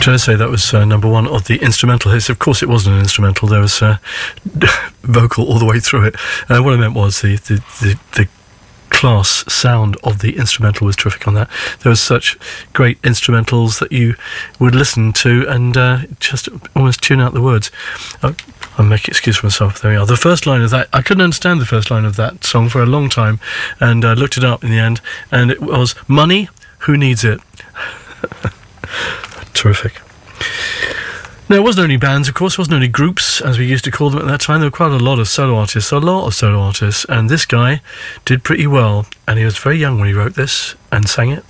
Shall I say that was number one of the instrumental hits? Of course it wasn't an instrumental. There was vocal all the way through it. What I meant was the class sound of the instrumental was terrific on that. There was such great instrumentals that you would listen to and just almost tune out the words. I'll make an excuse for myself. There we are. The first line of that, I couldn't understand the first line of that song for a long time, and I looked it up in the end, and it was "Money, who needs it?" Terrific. No, it wasn't only bands, of course. It wasn't only groups, as we used to call them at that time. There were quite a lot of solo artists, and this guy did pretty well. And he was very young when he wrote this and sang it.